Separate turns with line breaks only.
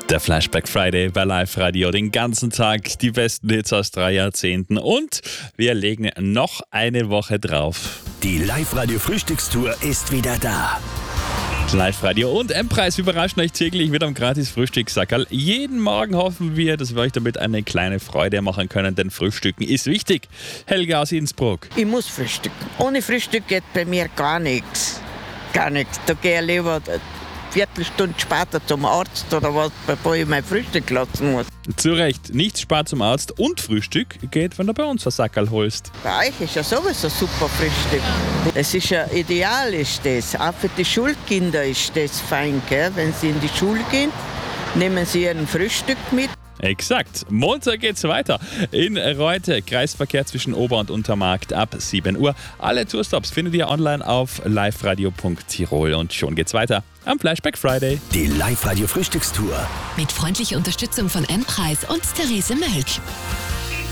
Der Flashback Friday bei Live Radio. Den ganzen Tag die besten Hits aus 3 Jahrzehnten. Und wir legen noch eine Woche drauf.
Die Live Radio Frühstückstour ist wieder da.
Live Radio und M-Preis überraschen euch täglich mit einem gratis Frühstückssackerl. Jeden Morgen hoffen wir, dass wir euch damit eine kleine Freude machen können, denn Frühstücken ist wichtig. Helga aus Innsbruck.
Ich muss frühstücken. Ohne Frühstück geht bei mir gar nichts. Gar nichts. Da gehe ich lieber eine Viertelstunde später zum Arzt oder was, bevor ich mein Frühstück lassen muss.
Zu Recht, nichts spart zum Arzt und Frühstück geht, wenn du bei uns ein Sackerl holst.
Bei euch ist ja sowieso super Frühstück. Es ist ja ideal, ist das. Auch für die Schulkinder ist das fein, gell? Wenn sie in die Schule gehen, nehmen sie ihren Frühstück mit.
Exakt. Montag geht's weiter. In Reute, Kreisverkehr zwischen Ober- und Untermarkt ab 7 Uhr. Alle Tourstops findet ihr online auf liveradio.tirol. Und schon geht's weiter am Flashback Friday.
Die Live Radio Frühstückstour.
Mit freundlicher Unterstützung von M-Preis und Therese Mölk.